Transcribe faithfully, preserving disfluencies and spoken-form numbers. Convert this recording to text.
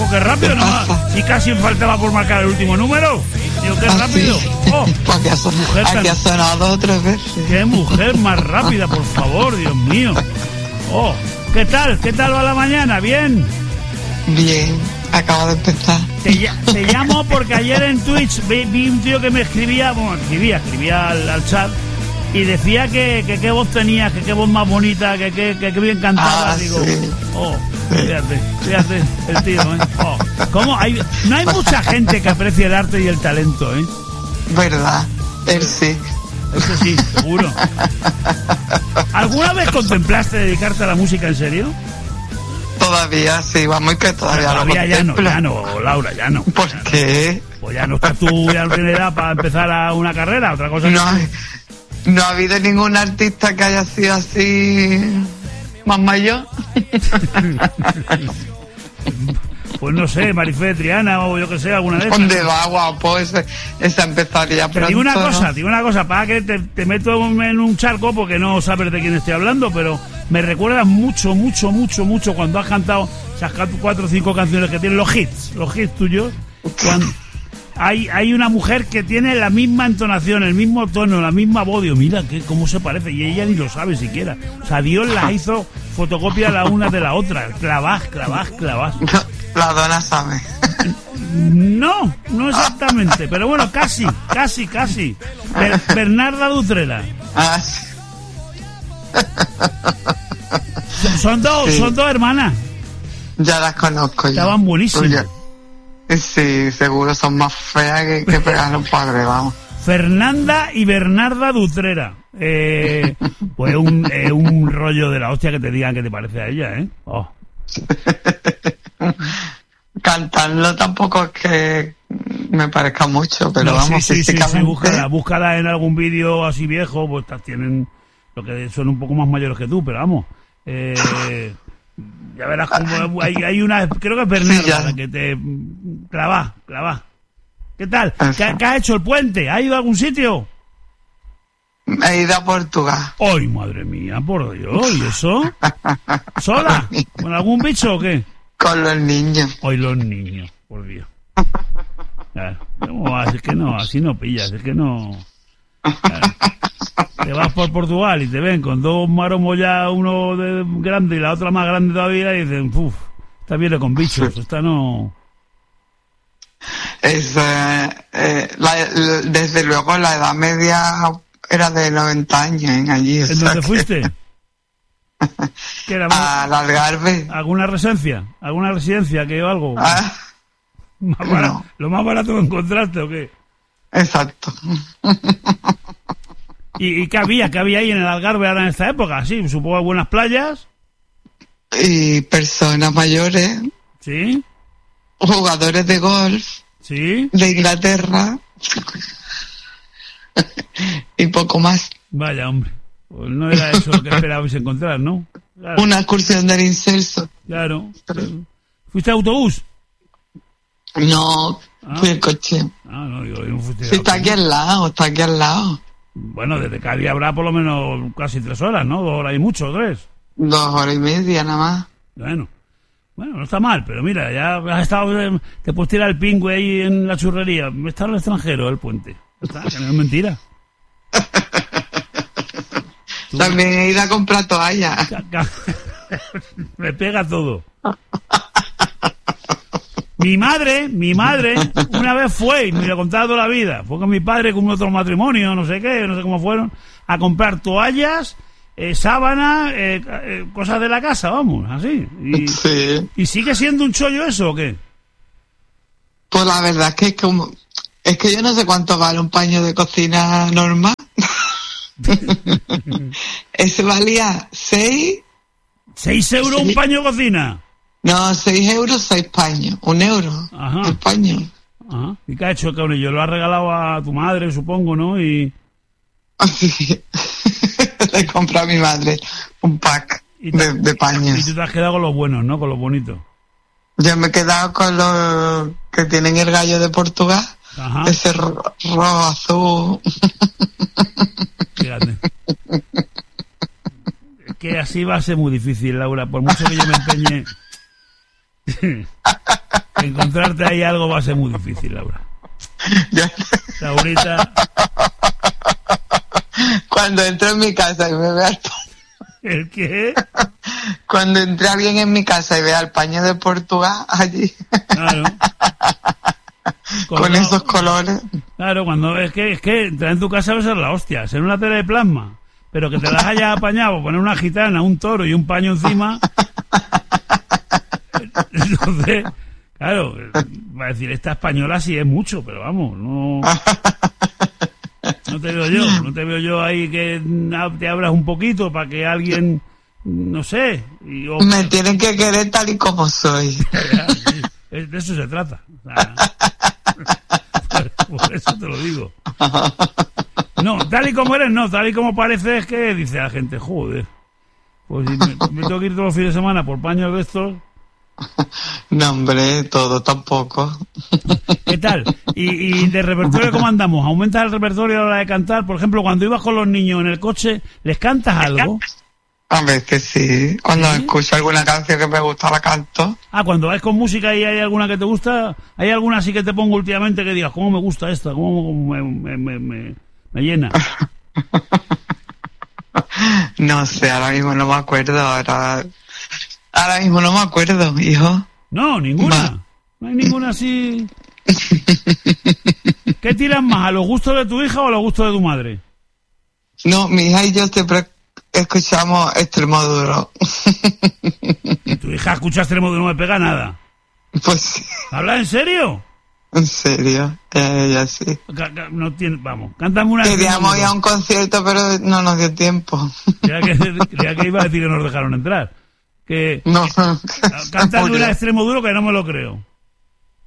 Digo, qué rápido, ¿no? Y casi faltaba por marcar el último número. Digo, qué rápido. Oh, aquí ha, son, mujer aquí tan... ha sonado dos o tres veces. Qué mujer más rápida, por favor, Dios mío. Oh, ¿qué tal? ¿Qué tal va la mañana? ¿Bien? Bien, acabo de empezar. Te, te llamo porque ayer en Twitch vi, vi un tío que me escribía, bueno, escribía, escribía al, al chat y decía que, que qué voz tenías, que qué voz más bonita, que qué que, que bien cantaba. Ah, Digo, sí. oh, fíjate, fíjate el tío, ¿eh? Oh, ¿cómo? Hay, no hay mucha gente que aprecie el arte y el talento, ¿eh? Verdad, él sí. Eso sí, seguro. ¿Alguna vez contemplaste dedicarte a la música en serio? Todavía, sí, vamos, que todavía, todavía ya no, ya no, Laura, ya no. ¿Por ya qué? No. Pues ya no estás tú, ya no tienes edad para empezar a una carrera, otra cosa. No, que... no ha habido ningún artista que haya sido así más mayor. Pues no sé, Marifé, Triana o yo que sé, alguna de esas. ¿Dónde va, guapo? Esa, esa empezaría pronto. Te digo una cosa, ¿no? te digo una cosa, para que te, te meto en un charco porque no sabes de quién estoy hablando, pero me recuerdas mucho, mucho, mucho, mucho cuando has cantado esas cuatro o cinco canciones que tienen los hits, los hits tuyos. Cuando hay, hay una mujer que tiene la misma entonación, el mismo tono, la misma voz. Digo, mira que, cómo se parece, y ella ni lo sabe siquiera. O sea, Dios la hizo fotocopia la una de la otra. Clavás, clavás, clavás. La dona sabe. No, no exactamente, pero bueno, casi, casi, casi. Ber- Bernarda Dutrera. Ah, sí. Son, son dos, Sí. son dos hermanas. Ya las conozco. Estaban yo. buenísimas. Sí, seguro son más feas que, que pegar a un padre, vamos. Fernanda y Bernarda Dutrera. Eh, pues un, eh, un rollo de la hostia que te digan que te parece a ella, ¿eh? Oh. Cantarlo tampoco es que me parezca mucho, pero No, vamos, sí, sí, sí, físicamente... sí, búscala, búscala en algún vídeo así viejo, pues estas tienen lo que son un poco más mayores que tú, pero vamos, eh, ya verás como hay, hay una, creo que es Bernarda, Sí, ya. la que te clava, clava. ¿Qué tal? ¿Qué, ¿Qué ha hecho el puente? ¿Ha ido a algún sitio? He ido a Portugal. ¡Ay, madre mía, por Dios! ¿Y eso? ¿Sola? ¿Con algún bicho o qué? Con los niños. Hoy los niños, por Dios. Claro, ¿cómo vas? Es que no, así no pillas, es que no... Claro. Te vas por Portugal y te ven con dos maromos ya, uno de grande y la otra más grande todavía, y dicen, uff, esta viene con bichos, esta no... Es, eh, eh, la, la- desde luego la edad media era de noventa años en allí. o ¿En sea dónde que- fuiste? ¿Qué era? Al Algarve. ¿Alguna residencia? ¿Alguna residencia que o algo? Ah, ¿Más barato- no. ¿Lo más barato que encontraste o qué? exacto. ¿Y, y qué había? ¿Qué había ahí en el Algarve ahora en esta época? Sí, supongo buenas playas. Y personas mayores, Sí, jugadores de golf sí. de Inglaterra y poco más. Vaya, hombre. Pues no era eso lo que esperabais encontrar, ¿no? Claro, Una excursión del incenso. claro. ¿Fuiste a autobús? No, Ah. fui en coche. Ah, no, digo, no fuiste Sí, a está aquí autobús. al lado, está aquí al lado. Bueno, desde Cádiz habrá por lo menos casi tres horas, ¿no? Dos horas y mucho, tres. Dos horas y media nada más. Bueno, bueno, no está mal, pero mira, ya has estado, eh, te puedes tirar el pingüe ahí en la churrería. Está en el extranjero, el puente. Ya está, que no es mentira. Tú- También he ido a comprar toallas. Ca- ca- Me pega todo. Mi madre, mi madre, una vez fue, y me lo he contado toda la vida, fue con mi padre con otro matrimonio, no sé qué, no sé cómo fueron, a comprar toallas, eh, sábanas, eh, eh, cosas de la casa, vamos, así. Y, Sí. ¿Y sigue siendo un chollo eso o qué? Pues la verdad es que es como... Es que yo no sé cuánto vale un paño de cocina normal. Ese valía seis... ¿Seis euros un Sí. paño de cocina? No, seis euros, seis paños. Un euro. Ajá. El paño. Ajá. ¿Y qué ha hecho el cabrillo? Lo ha regalado a tu madre, supongo, ¿no? Y... Así. Le compré a mi madre un pack Y te- de, de paños. Y tú te has quedado con los buenos, ¿no? Con los bonitos. Yo me he quedado con los que tienen el gallo de Portugal. Ajá. Ese ro- rojo, azul. Fíjate. Es que así va a ser muy difícil, Laura, por mucho que yo me empeñe. encontrarte ahí algo va a ser muy difícil, Laura. Ya. Laurita. Cuando entro en mi casa y me vea el paño. ¿El qué? Cuando entre alguien en mi casa y vea el paño de Portugal allí. Claro. Con Colgado. esos colores. Claro, cuando es que es que entrar en tu casa va a ser la hostia, ser una tele de plasma, pero que te las hayas apañado, poner una gitana, un toro y un paño encima. Entonces, claro, va a decir, esta española sí es mucho, pero vamos, no... No te veo yo, no te veo yo ahí que te abras un poquito para que alguien, no sé... Y, o, me tienen que querer tal y como soy. Ya, sí, de eso se trata. O sea, por, por eso te lo digo. No, tal y como eres, no, tal y como pareces, que dice la gente, joder, pues si me, me tengo que ir todos los fines de semana por paños de estos... No, hombre, todo tampoco. ¿Qué tal? ¿Y, y de repertorio cómo andamos? ¿Aumentas el repertorio a la hora de cantar? Por ejemplo, cuando ibas con los niños en el coche, ¿les cantas algo? A ver que sí. Cuando ¿Sí? escucho alguna canción que me gusta, la canto. Ah, cuando vais con música y hay alguna que te gusta, ¿hay alguna así que te pongo últimamente que digas, cómo me gusta esta, cómo me, me, me, me, me llena? No sé, ahora mismo no me acuerdo. Ahora, ahora mismo no me acuerdo, hijo. No, ninguna. Ma. No hay ninguna así. ¿Qué tiras más, a los gustos de tu hija o a los gustos de tu madre? No, mi hija y yo siempre escuchamos Extremoduro. ¿Y tu hija escucha Extremo de no me pega nada? Pues sí, ¿Habla en serio? en serio, ella sí. Ca- ca- No tiene, vamos, cántame una. Queríamos ir a un concierto, pero no nos dio tiempo. Ya que, ya que iba a decir que nos dejaron entrar. Que No, cántame murió. una Extremo duro que no me lo creo.